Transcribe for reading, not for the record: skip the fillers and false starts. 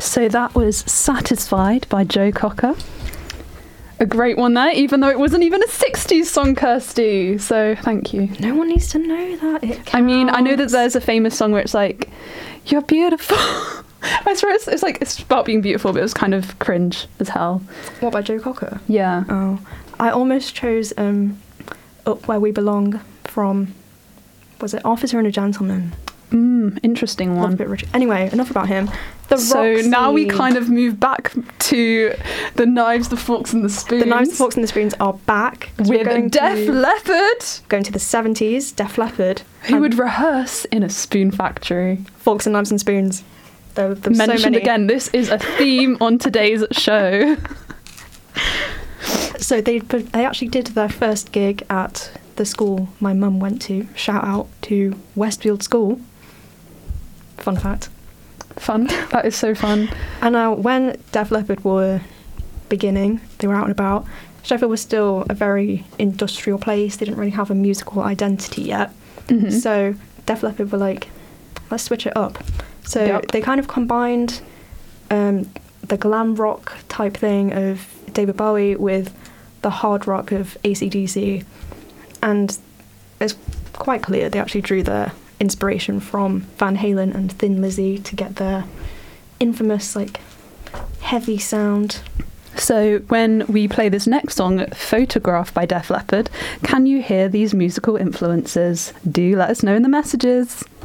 So that was Satisfied by Joe Cocker. A great one there, even though it wasn't even a 60s song, Kirsty. So thank you. No one needs to know that. It counts. I mean, I know that there's a famous song where it's like, you're beautiful. I swear it's like, it's about being beautiful, but it was kind of cringe as hell. What, by Joe Cocker? Yeah. Oh. I almost chose Up Where We Belong from, was it Officer and a Gentleman? Interesting one. A bit rich. Anyway, enough about him. So now we kind of move back to the Knives, the Forks and the Spoons. The Knives, the Forks and the Spoons are back. With Def Leppard. Going to the 70s, Def Leppard. Who would rehearse in a spoon factory. Forks and Knives and Spoons. There Mentioned so many. Again, this is a theme on today's show. So they actually did their first gig at the school my mum went to. Shout out to Westfield School. Fun fact. Fun. That is so fun. And now when Def Leppard were beginning, they were out and about, Sheffield was still a very industrial place. They didn't really have a musical identity yet. Mm-hmm. So Def Leppard were like, let's switch it up. So they kind of combined the glam rock type thing of David Bowie with the hard rock of AC/DC. And it's quite clear they actually drew their inspiration from Van Halen and Thin Lizzy to get their infamous, like, heavy sound. So when we play this next song, Photograph by Def Leppard, can you hear these musical influences? Do let us know in the messages.